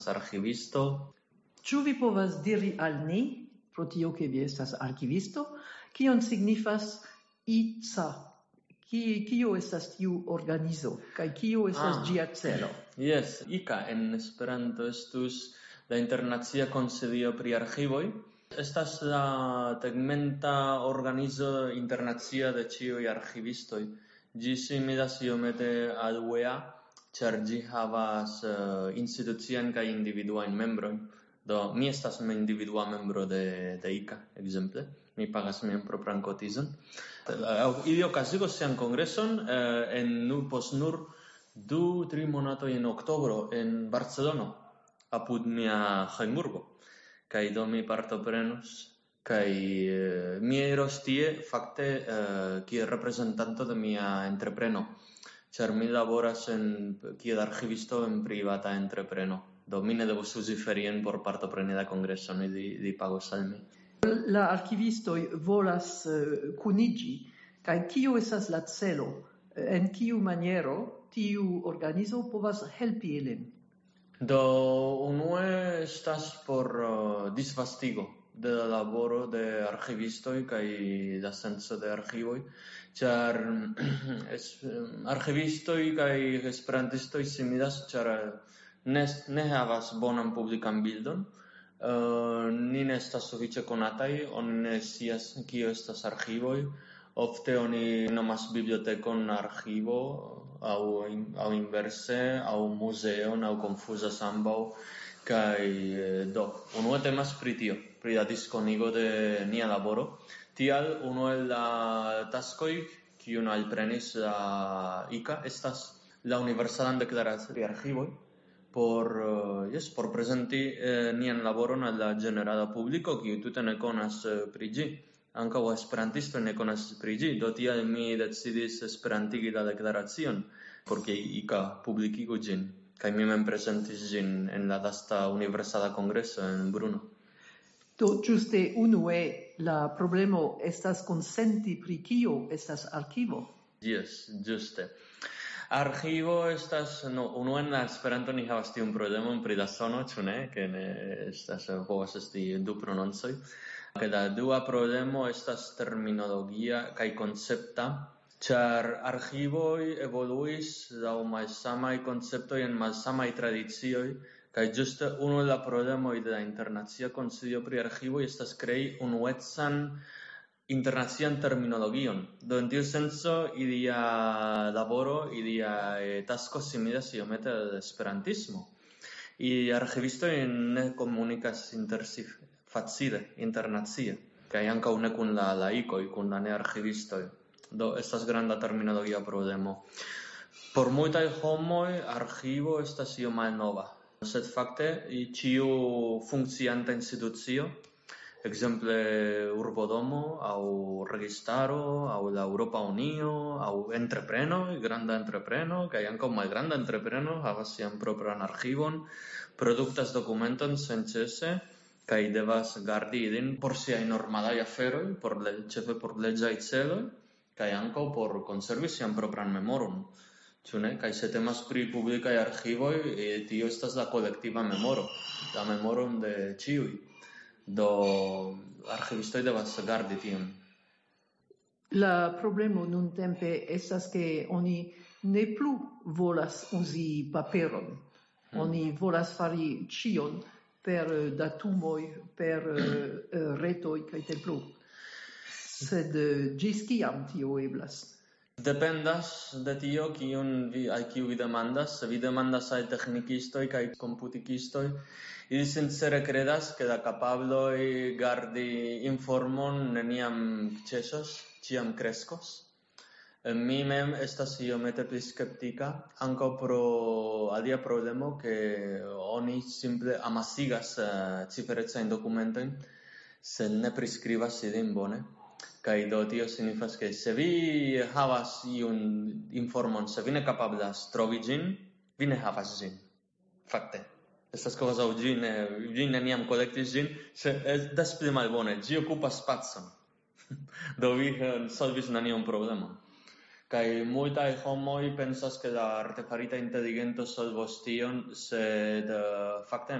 archivisto. Ĉu vi povas diri al ni, pro tio ke vi estas arkivisto, kion signifas ICA? Kio estas tiu organizo kaj kio estas ĝia celo? Yes, ICA en Esperanto estus la Internacia Konsedio pri Archivoj. Estas la tegmenta organizo internacia de ĉiuj archivistoj. Ĝi similas iomete al UEA, ĉar ĝi havas instituciajn kaj individuajn membrojn. Do mi estas individua membro de ICA, ekzemple. Mi pagas mian propran kotizon. Ili okazigos sian kongreson post nur 2-3 monatoj en oktobro en Barcelono, apud mia hejmurbo. Kaj do mi partoprenos, kaj mi iros tie fakte kiel reprezentanto de mia entrepreno, ĉar mi laboras kiel archivisto en privata entrepreno. Do mi ne devos uzi ferien por partopreni la kongreson, ili pagos al mi. La archivistoj volas kuniĝi, kaj kio estas la celo? En kiu maniero tiu organizo povas helpi ilin? Do unue estas por disvastigo de la laboro de archivistoj kaj la senco de archivoj, ĉar archivistoj kaj esperantistoj similas, ĉar ne havas bonan publikan bildon, ni ne estas sufiĉe konataj, oni ne scias kio estas archivoj, ofte oni nomas bibliotekon archivo, aŭ inverse, aŭ muzeon, aŭ konfuzas ambaŭ, kaj do, unue temas pri tio, pri la diskonigo de nia laboro. Tial unu el la taskoj, kiun alprenis la ICA, estas la Universalan Deklaracion pri Archivoj, por prezenti nian laboron al la ĝenerala publiko, kiu tute ne konas pri ĝi. Ankaŭ esperantistoj ne konas pri ĝi, do tial mi decidis esperantigi la deklaracion, por ke ICA publikigu ĝin, kaj mi mem prezentis ĝin en la lasta Universala Kongreso en Brno. Do ĝuste unue la problemo estas konsenti pri kio estas arkivo? Yes, ĝuste. Archivo estas, unue en la Esperanto ni havas tiun problemon pri la sono, ĉu ne? Ke ne estas, povas esti du prononcoj. Kaj la dua problemo estas terminologia kaj koncepta, ĉar archivoj evoluis laŭ malsamaj konceptoj en malsamaj tradicioj, kaj ĝuste unu el la problemoj de la Internacia Konsilio pri Archivoj estas krei unuecan internacian terminologion. Do en tiu senco ilia laboro, ilia tasko similas iomete al esperantismo. Y archivistoj ne komunikas inter si facile, internacie, kaj ankaŭ ne kun la laikoj, kun la nearchivistoj. Do estas granda terminologia problemo. Por multaj homoj archivo estas io malnova, sed fakte ĉiu funkcianta institucio, ekzemple urbodomo aŭ registaro aŭ la Eŭropa Unio aŭ entrepreno, granda entrepreno kaj ankaŭ malgranda entrepreno havas sian propran archivon, produktas dokumenton senĉese kaj devas gardi ilin por siaj normalaj aferoj, ĉefe por leĝaj celoj kaj ankaŭ por konservi sian propran memoron. Ĉu ne? Kaj se temas pri publikaj archivoj, tio estas la kolektiva memoro, la memoron de ĉiuj. Do archivistoj devas gardi tion. La problemo nuntempe estas ke oni ne plu volas uzi paperon. Oni volas fari ĉion per datumoj, per retoj kaj tiel plu. Sed ĝis kiam tio eblas? Dependas de tio al kiu vi demandas. Se vi demandas al teĥnikistoj kaj komputikistoj, ili sincere kredas ke la kapabloj gardi informon neniam ĉesos, ĉiam kreskos. Mi mem estas iomete pli skeptika, ankaŭ pro alia problemo, ke oni simple amasigas ciferecajn dokumentojn, sed ne priskribas ilin bone. Kaj do tio signifas, ke se vi havas iun informon, se vi ne kapablas trovi ĝin, vi ne havas ĝin. Fakte. Estas kvazaŭ ĝi neniam kolektis ĝin, sed des pli malbone, ĝi okupas spacon. Do vi solvis neniun problemon. Kaj multaj homoj pensas ke la artefarita inteligento solvos tion, sed fakte